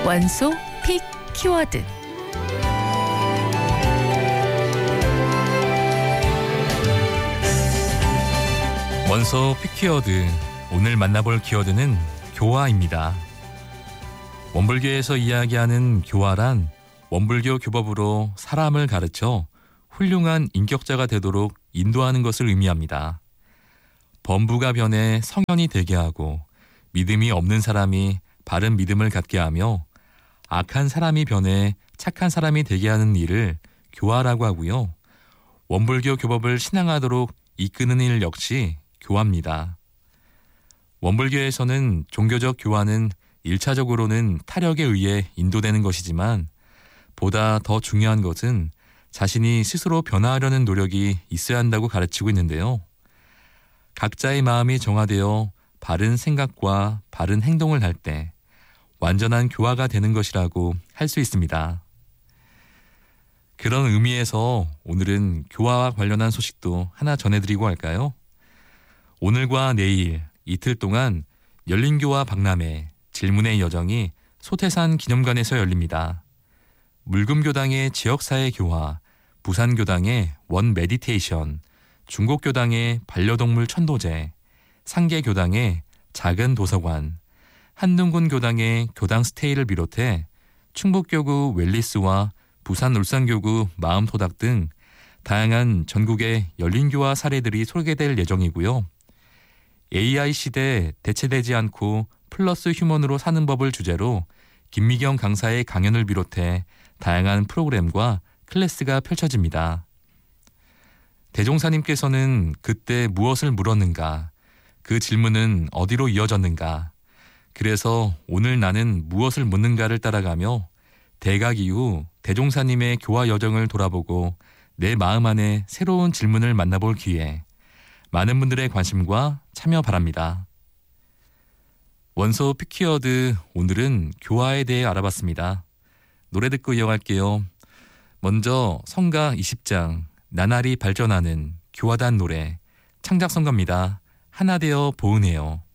원소 픽 키워드. 원소 픽 키워드. 오늘 만나볼 키워드는 교화입니다. 원불교에서 이야기하는 교화란 원불교 교법으로 사람을 가르쳐 훌륭한 인격자가 되도록 인도하는 것을 의미합니다. 범부가 변해 성현이 되게 하고 믿음이 없는 사람이 바른 믿음을 갖게 하며 악한 사람이 변해 착한 사람이 되게 하는 일을 교화라고 하고요. 원불교 교법을 신앙하도록 이끄는 일 역시 교화입니다. 원불교에서는 종교적 교화는 1차적으로는 타력에 의해 인도되는 것이지만 보다 더 중요한 것은 자신이 스스로 변화하려는 노력이 있어야 한다고 가르치고 있는데요. 각자의 마음이 정화되어 바른 생각과 바른 행동을 할 때 완전한 교화가 되는 것이라고 할 수 있습니다. 그런 의미에서 오늘은 교화와 관련한 소식도 하나 전해드리고 할까요? 오늘과 내일 이틀 동안 열린교화 박람회 질문의 여정이 소태산 기념관에서 열립니다. 물금교당의 지역사회 교화, 부산교당의 원 메디테이션, 중국교당의 반려동물 천도제, 상계교당의 작은 도서관, 한둥군교당의 교당 스테이를 비롯해 충북교구 웰리스와 부산 울산교구 마음토닥 등 다양한 전국의 열린교화 사례들이 소개될 예정이고요. AI 시대 대체되지 않고 플러스 휴먼으로 사는 법을 주제로 김미경 강사의 강연을 비롯해 다양한 프로그램과 클래스가 펼쳐집니다. 대종사님께서는 그때 무엇을 물었는가? 그 질문은 어디로 이어졌는가? 그래서 오늘 나는 무엇을 묻는가를 따라가며 대각 이후 대종사님의 교화 여정을 돌아보고 내 마음 안에 새로운 질문을 만나볼 기회, 많은 분들의 관심과 참여 바랍니다. 원소 픽키워드, 오늘은 교화에 대해 알아봤습니다. 노래 듣고 이어갈게요. 먼저 성가 20장 나날이 발전하는 교화단 노래 창작성가입니다. 하나 되어 보은해요.